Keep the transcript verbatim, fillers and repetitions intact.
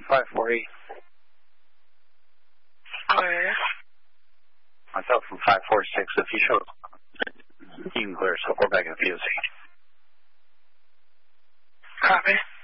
five four eight. Go ahead. Myself from five four six. If you show, you can clear, so we're back at V O C. Copy.